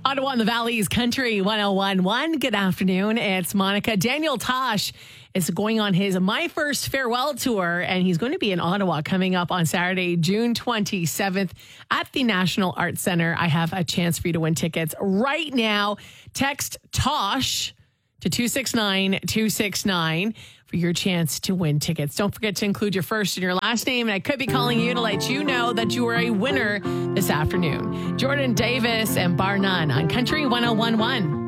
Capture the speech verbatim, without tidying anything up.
Ottawa and the Valley's Country one oh one point one. Good afternoon. It's Monica. Daniel Tosh is going on his My First Farewell tour, and he's going to be in Ottawa coming up on Saturday, June twenty-seventh at the National Arts Centre. I have a chance for you to win tickets right now. Text Tosh to two six nine two six nine for your chance to win tickets. Don't forget to include your first and your last name, and I could be calling you to let you know that you are a winner this afternoon. Jordan Davis and Bar None on Country one oh one point one.